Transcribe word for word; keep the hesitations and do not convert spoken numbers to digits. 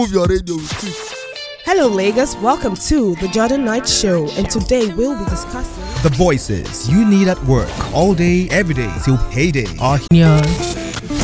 Move your radio with it. Hello, Lagos. Welcome to the Jordan Knight Show, and today we'll be discussing the voices you need at work all day, every day till payday are here.